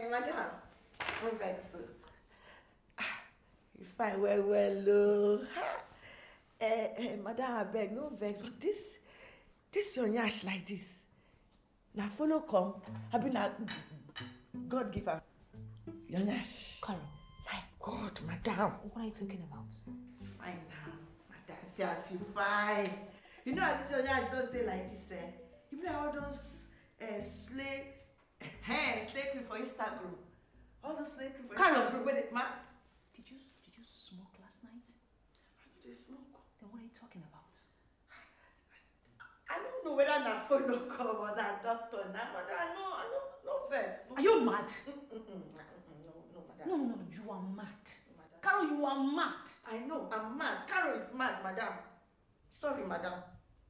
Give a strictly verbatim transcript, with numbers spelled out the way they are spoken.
Uh, madam, no vex. Ah, you fine well, well, oh. Uh, uh, madam, I beg, no vex, but this, this your nyash like this. Now follow come, I been a God giver. Your nyash. Carol. My God, madam. What are you talking about? Fine now, madam. See as you fine. You know how this your nyash just stay like this, eh? You know all those uh, slay, eh, slay queen for Instagram. All those slay queen for Carol. Instagram. Where they, ma? Did you did you smoke last night? How do they smoke? Then what are you talking about? I don't know whether na phone no come or na doctor now, but I know, I know, no vex. No. Are you mad? Mm-mm, no, no, madam. No, no, no, you are mad. Madam. Carol, you are mad. I know, I'm mad. Carol is mad, madam. Sorry, madam.